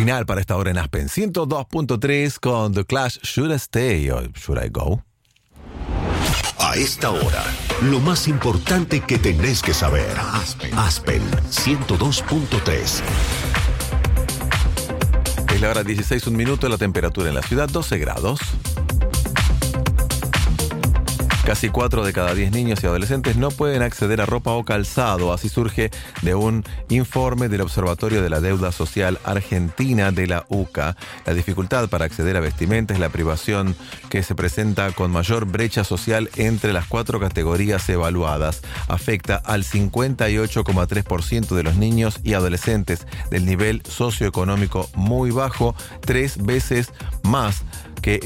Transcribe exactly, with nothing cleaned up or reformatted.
Final para esta hora en Aspen ciento dos punto tres con The Clash, Should I Stay or Should I Go? A esta hora, lo más importante que tenés que saber. Aspen, Aspen ciento dos punto tres. Es la hora dieciséis, un minuto, la temperatura en la ciudad doce grados. Casi cuatro de cada diez niños y adolescentes no pueden acceder a ropa o calzado. Así surge de un informe del Observatorio de la Deuda Social Argentina de la U C A. La dificultad para acceder a vestimenta es la privación que se presenta con mayor brecha social entre las cuatro categorías evaluadas. Afecta al cincuenta y ocho coma tres por ciento de los niños y adolescentes del nivel socioeconómico muy bajo, tres veces más